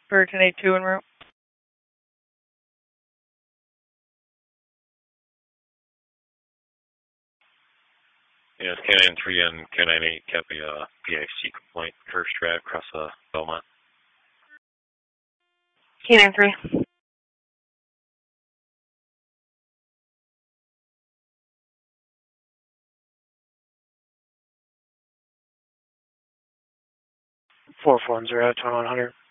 for 1082 en route. Yeah, it's Canine 3 and Canine 8, copy PIC complaint, first drive across Belmont. Canine 3. Four forms are out, 2100.